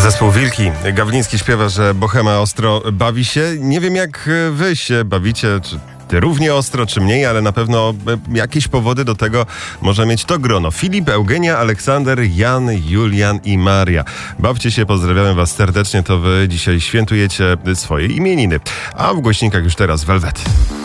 Zespół Wilki. Gawliński śpiewa, że Bohema ostro bawi się. Nie wiem, jak wy się bawicie, czy ty równie ostro, czy mniej, ale na pewno jakieś powody do tego może mieć to grono. Filip, Eugenia, Aleksander, Jan, Julian i Maria. Bawcie się, pozdrawiamy was serdecznie, to wy dzisiaj świętujecie swoje imieniny. A w głośnikach już teraz Velvet.